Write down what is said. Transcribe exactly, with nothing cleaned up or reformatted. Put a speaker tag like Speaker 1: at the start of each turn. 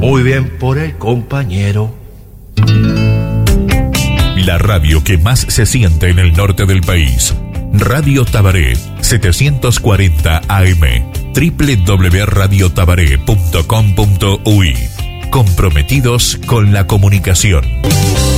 Speaker 1: Muy bien por el compañero.
Speaker 2: La radio que más se siente en el norte del país. Radio Tabaré, setecientos cuarenta A M. doble u doble u doble u punto radio tabaré punto com punto u y. Comprometidos con la comunicación.